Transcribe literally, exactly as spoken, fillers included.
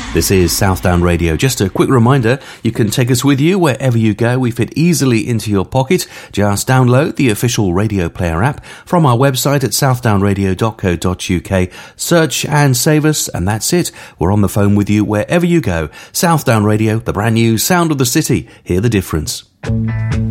This is Southdown Radio. Just a quick reminder, you can take us with you wherever you go. We fit easily into your pocket. Just download the official Radio Player app from our website at southdown radio dot co dot uk. Search and save us, and that's it. We're on the phone with you wherever you go. Southdown Radio, the brand new sound of the city. Hear the difference.